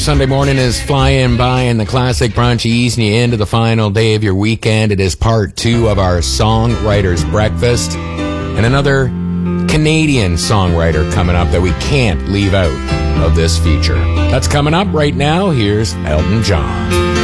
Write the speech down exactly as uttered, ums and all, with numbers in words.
Sunday morning is flying by in the Classic Brunch, easing you into the final day of your weekend. It is part two of our Songwriters Breakfast. And another Canadian songwriter coming up that we can't leave out of this feature. That's coming up right now. Here's Elton John.